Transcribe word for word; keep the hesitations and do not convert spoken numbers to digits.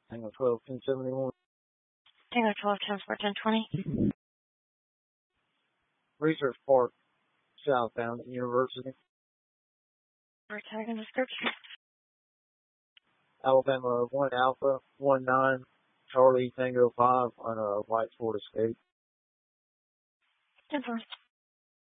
Tango twelve, ten seventy-one. Tango twelve, ten four, ten twenty. Research Park, southbound University. Our tag and description. Alabama one Alpha, one nine, Charlie Tango five on a white Ford Escape. ten four.